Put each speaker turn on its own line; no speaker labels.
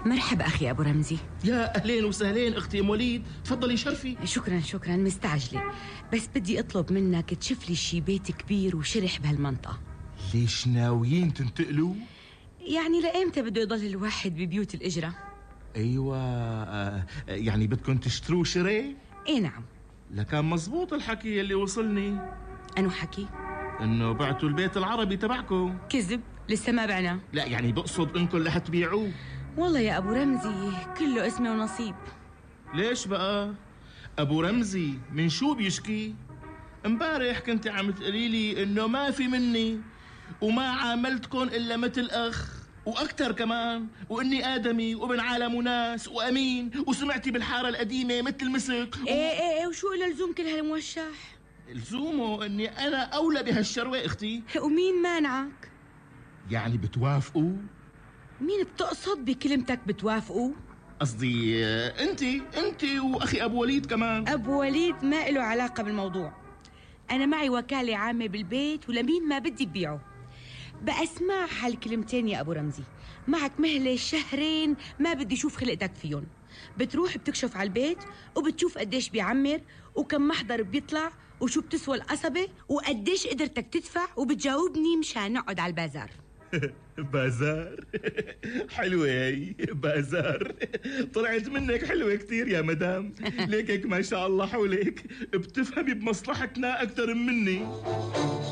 مرحبا أخي أبو رمزي.
يا أهلين وسهلين أختي أم وليد، تفضلي شرفي.
شكرا مستعجلة، بس بدي أطلب منك تشوف لي شي بيت كبير وشرح بهالمنطقة.
ليش ناويين تنتقلوا؟
يعني لأيمتى بده يضل الواحد ببيوت الإجرة؟
أيوة، يعني بدكم تشتروا شري؟
إيه نعم.
لكان مزبوط الحكي اللي وصلني.
أنو حكي؟
إنه بعتوا البيت العربي تبعكم.
كذب، لسه ما بعنا.
لا يعني بقصد إنكم رح تبيعوه.
والله يا أبو رمزي كله اسمه ونصيب.
ليش بقى؟ أبو رمزي من شو بيشكي؟ امبارح كنت عم تقليلي إنه ما في مني وما عاملتكم إلا مثل أخ وأكتر كمان، وإني آدمي وابن عالم وناس وأمين، وسمعتي بالحارة القديمة مثل مسك
إيه وشو إله لزوم كل هالموشح؟
لزومه إني أنا أولى بهالشروة أختي.
ومين مانعك؟
يعني بتوافقوا؟
مين بتقصد بكلمتك بتوافقوا؟
قصدي انت واخي ابو وليد كمان.
ابو وليد ما له علاقة بالموضوع. انا معي وكالة عامة بالبيت ولمين ما بدي تبيعه. بقى اسمع هالكلمتين يا ابو رمزي، معك مهلة شهرين ما بدي اشوف خلقتك فيهم. بتروح بتكشف على البيت وبتشوف قديش بيعمر وكم محضر بيطلع وشو بتسوى القصبة وقديش قدرتك تدفع، وبتجاوبني مشان نقعد على البازار.
بازار؟ حلوة هي بازار، طلعت منك حلوة كتير يا مدام. ليكك ما شاء الله حولك بتفهمي بمصلحتنا أكتر مني.